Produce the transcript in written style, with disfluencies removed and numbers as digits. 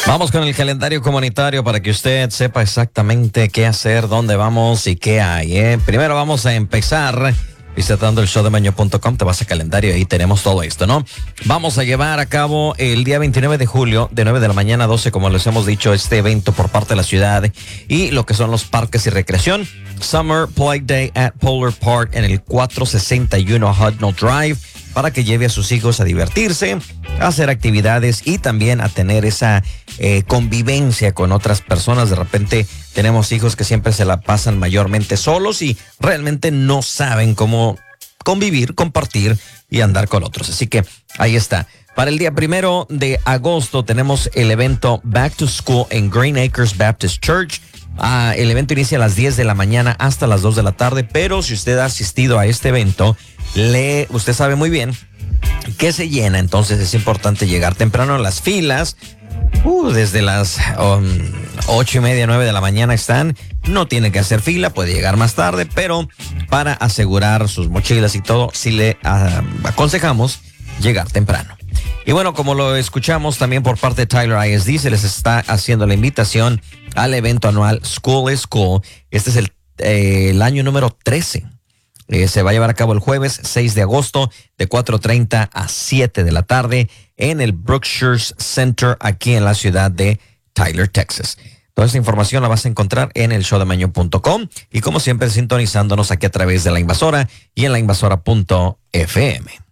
Vamos con el calendario comunitario para que usted sepa exactamente qué hacer, dónde vamos y qué hay. Primero vamos a empezar visitando el showdemaño.com, te vas a calendario y ahí tenemos todo esto, ¿no? Vamos a llevar a cabo el día 29 de julio, de 9 de la mañana a 12, como les hemos dicho, este evento por parte de la ciudad y lo que son los parques y recreación. Summer Play Day at Polar Park en el 461 Hudnall Drive, para que lleve a sus hijos a divertirse, a hacer actividades y también a tener esa convivencia con otras personas. De repente tenemos hijos que siempre se la pasan mayormente solos y realmente no saben cómo convivir, compartir y andar con otros. Así que ahí está. Para el día 1 de agosto tenemos el evento Back to School en Green Acres Baptist Church. El evento inicia a las 10 de la mañana hasta las 2 de la tarde, pero si usted ha asistido a este evento, usted sabe muy bien que se llena, entonces es importante llegar temprano. Las filas, desde las 8:30, 9 de la mañana están. No tiene que hacer fila, puede llegar más tarde, pero para asegurar sus mochilas y todo, sí le aconsejamos llegar temprano. Y bueno, como lo escuchamos también por parte de Tyler ISD, se les está haciendo la invitación al evento anual School is Cool. Este es el año número 13. Se va a llevar a cabo el jueves 6 de agosto de 4:30 a 7 de la tarde en el Brookshire's Center aquí en la ciudad de Tyler, Texas. Toda esta información la vas a encontrar en el showdemaño.com y como siempre sintonizándonos aquí a través de La Invasora y en lainvasora.fm.